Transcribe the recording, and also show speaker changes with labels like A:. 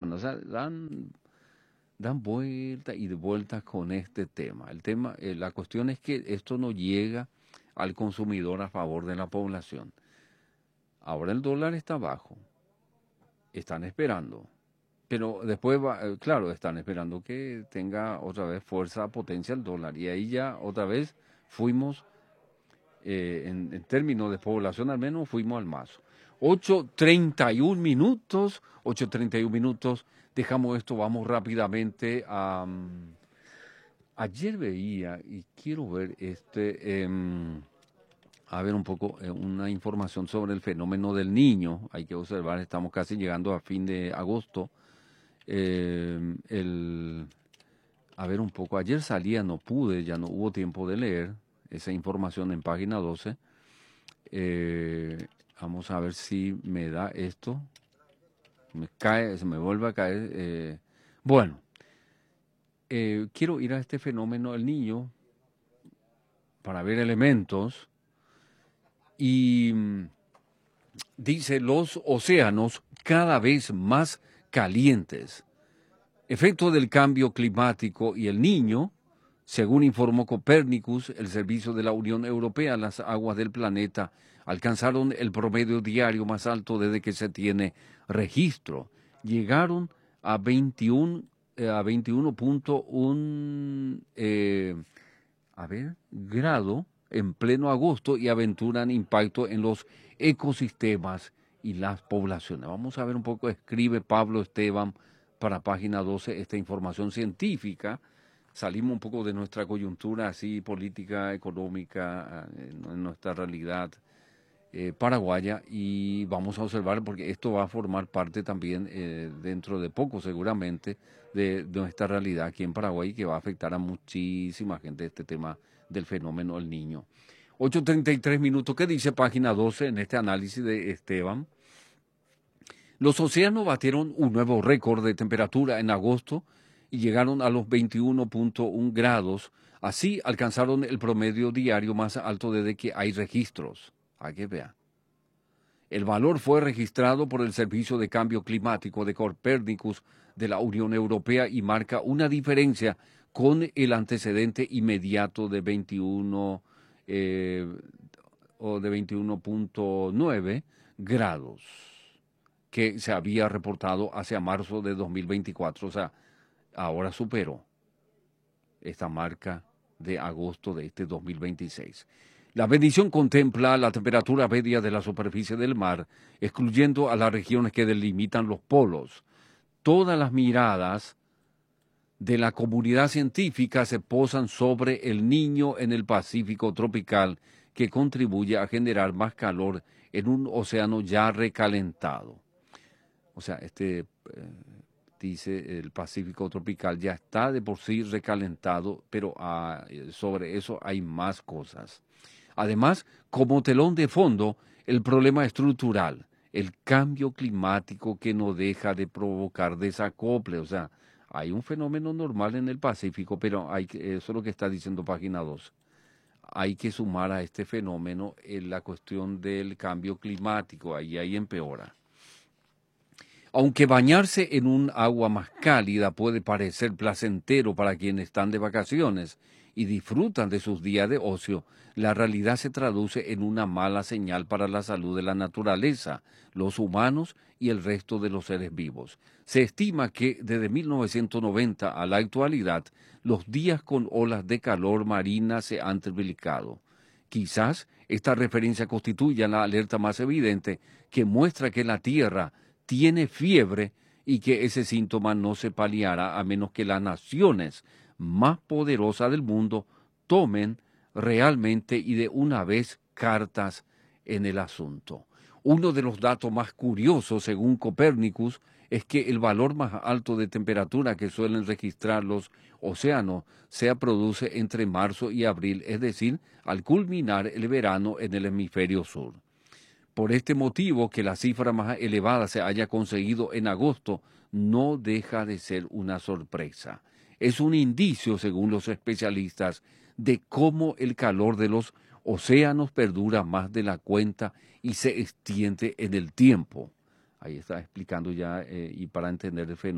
A: O sea, dan vueltas y de vueltas con este tema. La cuestión es que esto no llega al consumidor a favor de la población. Ahora el dólar está bajo, están esperando, pero después, claro, están esperando que tenga otra vez fuerza, potencia el dólar, y ahí ya otra vez fuimos, en términos de población al menos, fuimos al mazo. 8:31 minutos, dejamos esto, vamos rápidamente a... ayer veía, y quiero ver a ver un poco una información sobre el fenómeno del Niño. Hay que observar, estamos casi llegando a fin de agosto. A ver un poco, ayer salía, no pude, ya no hubo tiempo de leer esa información en página 12. Vamos a ver si me da esto. Se me vuelve a caer. Bueno, quiero ir a este fenómeno del Niño para ver elementos. Y dice, los océanos cada vez más calientes. Efecto del cambio climático y el Niño, según informó Copernicus, el servicio de la Unión Europea, las aguas del planeta alcanzaron el promedio diario más alto desde que se tiene registro. Llegaron a 21.1 grado en pleno agosto y aventuran impacto en los ecosistemas y las poblaciones. Vamos a ver un poco, escribe Pablo Esteban para página 12 esta información científica. Salimos un poco de nuestra coyuntura así política, económica, en nuestra realidad paraguaya, y vamos a observar porque esto va a formar parte también dentro de poco seguramente de nuestra realidad aquí en Paraguay, que va a afectar a muchísima gente este tema del fenómeno del Niño. 8:33, ¿qué dice página 12 en este análisis de Esteban? Los océanos batieron un nuevo récord de temperatura en agosto y llegaron a los 21.1 grados. Así alcanzaron el promedio diario más alto desde que hay registros. Hay que ver. El valor fue registrado por el Servicio de Cambio Climático de Copernicus de la Unión Europea y marca una diferencia con el antecedente inmediato de 21 o de 21.9 grados que se había reportado hacia marzo de 2024. O sea, ahora superó esta marca de agosto de este 2026. La medición contempla la temperatura media de la superficie del mar, excluyendo a las regiones que delimitan los polos. Todas las miradas de la comunidad científica se posan sobre el Niño en el Pacífico tropical, que contribuye a generar más calor en un océano ya recalentado. O sea, dice el Pacífico tropical ya está de por sí recalentado, pero sobre eso hay más cosas. Además, como telón de fondo, el problema estructural, el cambio climático que no deja de provocar desacople. O sea, hay un fenómeno normal en el Pacífico, pero eso es lo que está diciendo página 2. Hay que sumar a este fenómeno la cuestión del cambio climático, ahí empeora. Aunque bañarse en un agua más cálida puede parecer placentero para quienes están de vacaciones y disfrutan de sus días de ocio, la realidad se traduce en una mala señal para la salud de la naturaleza, los humanos y el resto de los seres vivos. Se estima que desde 1990 a la actualidad, los días con olas de calor marina se han triplicado. Quizás esta referencia constituya la alerta más evidente que muestra que la Tierra tiene fiebre y que ese síntoma no se paliará a menos que las naciones más poderosas del mundo tomen realmente y de una vez cartas en el asunto. Uno de los datos más curiosos, según Copernicus, es que el valor más alto de temperatura que suelen registrar los océanos se produce entre marzo y abril, es decir, al culminar el verano en el hemisferio sur. Por este motivo, que la cifra más elevada se haya conseguido en agosto no deja de ser una sorpresa. Es un indicio, según los especialistas, de cómo el calor de los océanos perdura más de la cuenta y se extiende en el tiempo. Ahí está explicando ya, y para entender el fenómeno.